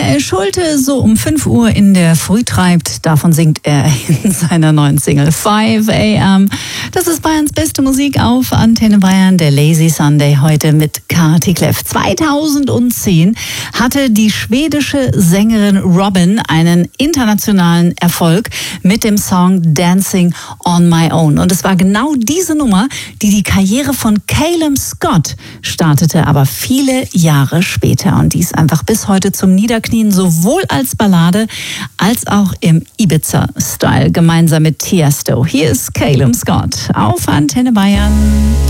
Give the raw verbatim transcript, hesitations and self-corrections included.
Michael Schulte so um fünf Uhr in der Früh treibt, davon singt er in seiner neuen Single five a m. Das ist Bayerns beste Musik auf Antenne Bayern, der Lazy Sunday heute mit Kati Kleff. zweitausendzehn hatte die schwedische Sängerin Robyn einen internationalen Erfolg mit dem Song Dancing on My Own. Und es war genau diese Nummer, die die Karriere von Calum Scott startete, aber viele Jahre später. Und die ist einfach bis heute zum Niederknien, sowohl als Ballade als auch im Ibiza-Style, gemeinsam mit Tiesto. Hier ist Calum Scott auf Antenne Bayern.